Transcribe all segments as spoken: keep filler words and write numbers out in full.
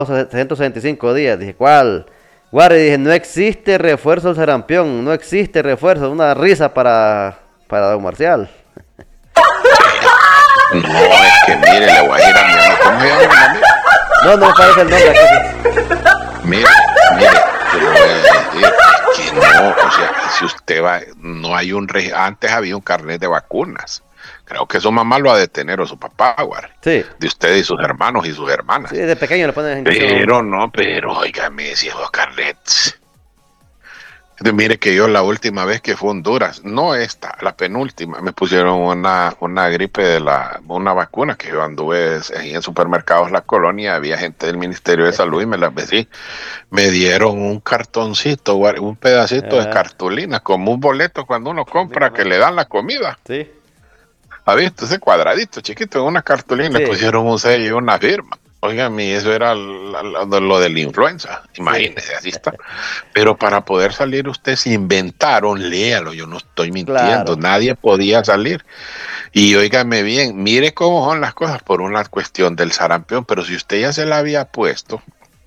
trescientos sesenta y cinco días. Dije, ¿cuál? Guardi, dije, no existe refuerzo del sarampión, no existe refuerzo, una risa para, para Don Marcial. No, es que mire, le voy a ir a mi amigo. ¿Cómo se llama mi amigo? No, no me parece el nombre aquí. Mire, mire, yo le voy a decir que no, o sea, si usted va, no hay un reg- antes había un carnet de vacunas. Creo que su mamá lo ha de tener o su papá, Guar. Sí. De usted y sus hermanos y sus hermanas. Sí, de pequeño le ponen inyección. Pero no, pero óigame, si esos carnets. Entonces, mire que yo la última vez que fue a Honduras, no esta, la penúltima, me pusieron una, una gripe de la, una vacuna que yo anduve en, en supermercados La Colonia, había gente del Ministerio de Salud y me la pedí. Me dieron un cartoncito, Guar, un pedacito Ah. de cartulina, como un boleto cuando uno compra que le dan la comida. Sí. ¿Ha visto ese cuadradito chiquito en una cartulina? Sí. Le pusieron un sello y una firma. Oigan, y eso era la, la, lo de la influenza. Imagínese, sí. Así está. Pero para poder salir, ustedes se inventaron, léalo, yo no estoy mintiendo, claro. Nadie podía salir. Y óigame bien, mire cómo son las cosas por una cuestión del sarampión, pero si usted ya se la había puesto,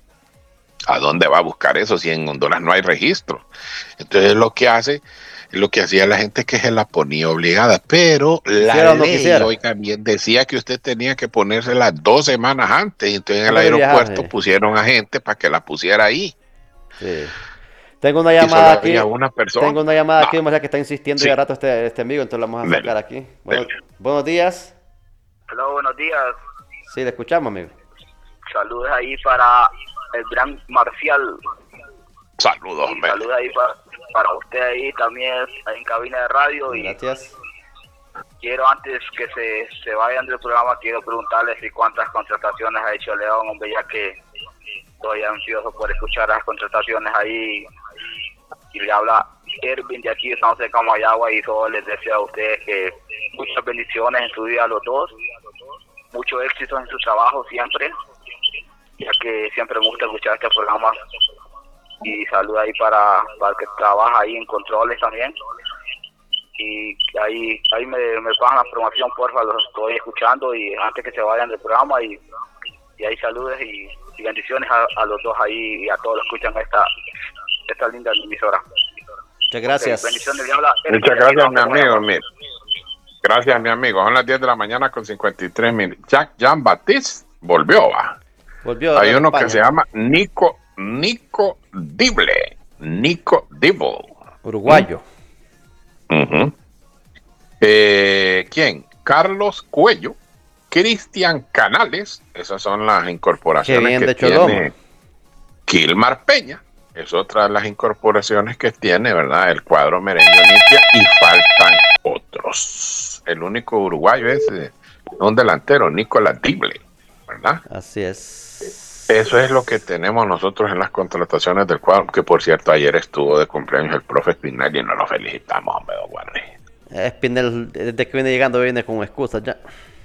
¿a dónde va a buscar eso si en Honduras no hay registro? Entonces lo que hace... lo que hacía la gente que se la ponía obligada, pero la ley, no oiga bien, decía que usted tenía que ponérsela dos semanas antes, y entonces en el aeropuerto viaje. Pusieron a gente para que la pusiera ahí. Sí. Tengo una llamada aquí, una persona. tengo una llamada no. aquí, o sea, que está insistiendo sí. ya rato este, este amigo, entonces lo vamos a sacar aquí. Bueno, buenos días. Hola, buenos días. Sí, le escuchamos, amigo. Saludos ahí para el gran Marcial. Saludos, hombre. Saludos ahí para, para usted ahí también, ahí en cabina de radio. Gracias. Y quiero, antes que se, se vayan del programa, quiero preguntarles si cuántas contrataciones ha hecho León, hombre, ya que estoy ansioso por escuchar las contrataciones ahí. Y le habla Erwin de aquí de San José de Comayagua, y solo les deseo a ustedes que muchas bendiciones en su vida a los dos, mucho éxito en su trabajo siempre, ya que siempre me gusta escuchar este programa. Y saluda ahí para, para el que trabaja ahí en controles también. Y ahí ahí me, me pasan la promoción, porfa, los estoy escuchando, y antes que se vayan del programa, y, y ahí saludes y, y bendiciones a, a los dos ahí y a todos los que escuchan esta, esta linda emisora. Muchas gracias. Okay, bendiciones, habla, Muchas gracias, mi amigo. Mir. Gracias, mi amigo. Son las diez de la mañana con cincuenta y tres minutos. Jack Jean Baptiste volvió, va. Volvió. Hay uno España. que se llama Nico Nico Dible. Nico Dible. Uruguayo. Uh-huh. Eh, ¿Quién? Carlos Cuello, Cristian Canales. Esas son las incorporaciones que tiene Kilmar Peña. Es otra de las incorporaciones que tiene, ¿verdad? El cuadro merengue Olimpia, y faltan otros. El único uruguayo es eh, un delantero, Nicolás Dible, ¿verdad? Así es. Eso es lo que tenemos nosotros en las contrataciones del cuadro, que por cierto ayer estuvo de cumpleaños el profe Spinelli y nos lo felicitamos, hombre, don Guardi. Spinelli, desde que viene llegando, viene con excusas ya.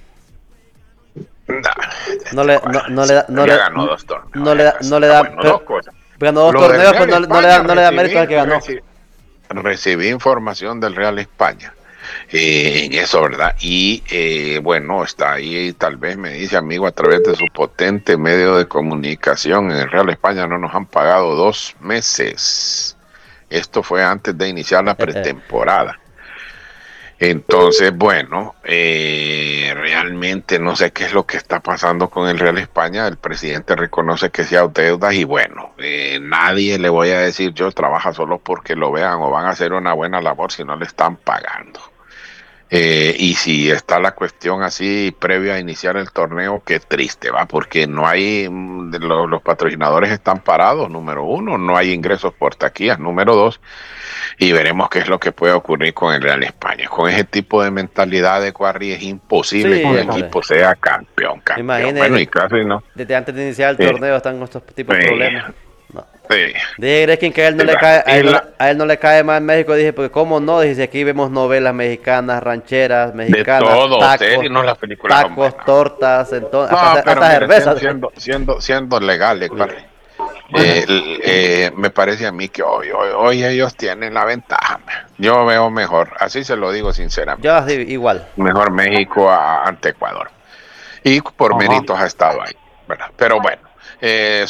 No, no le no, no le da no ya le ganó dos torneos. No le da no le da bueno, dos cosas. Ganó dos Lo torneos, pues no, España, no le da no le da recibí, mérito al que ganó. Recibí, recibí información del Real España eh, en eso, ¿verdad? Y eh, bueno, está ahí, tal vez me dice, amigo, a través de su potente medio de comunicación, en el Real España no nos han pagado dos meses. Esto fue antes de iniciar la pretemporada. Entonces, bueno, eh, realmente no sé qué es lo que está pasando con el Real España. El presidente reconoce que se ha deudas y bueno, eh, nadie le voy a decir yo trabaja solo porque lo vean o van a hacer una buena labor si no le están pagando. Eh, y si está la cuestión así previo a iniciar el torneo, qué triste, va, porque no hay, los, los patrocinadores están parados, número uno, no hay ingresos por taquillas, número dos, y veremos qué es lo que puede ocurrir con el Real España. Con ese tipo de mentalidad de Quarry es imposible sí, que el equipo sea campeón, campeón. Imagínate, bueno, y casi no. Desde antes de iniciar el sí. torneo están estos tipos de sí. problemas. No. Sí. Dije que a él no le cae, a él no, a él no le cae más en México, dije, porque cómo no, dije, aquí vemos novelas mexicanas, rancheras, mexicanas, de todo, tacos, serio, no las películas tacos tortas, entonces, no, hasta, pero hasta mire, cervezas. Siendo, siendo, siendo legales, sí. eh, eh, me parece a mí que hoy, hoy, hoy ellos tienen la ventaja. Yo veo mejor, así se lo digo sinceramente. Yo así, igual. Mejor México a, ante Ecuador. Y por uh-huh. méritos ha estado ahí, ¿verdad? Pero bueno. Eh,